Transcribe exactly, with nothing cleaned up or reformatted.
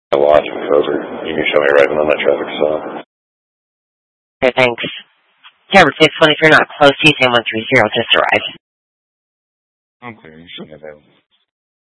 I watch over. You can show me right when that traffic stop. Okay, thanks. Tower six one, if you're not close, T ten one three zero just arrived. Okay, you should have that.